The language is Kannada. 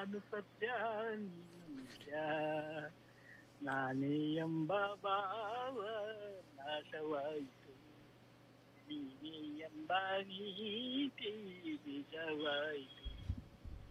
ನಾನು ಸತ್ಯ ನೀನು ಮಿಥ್ಯ. ನಾನೇ ಎಂಬ ಭಾವ ನಾಶವಾಯಿತು, ನೀನೇ ಎಂಬ ನೀತಿ ನಿಜವಾಯಿತು.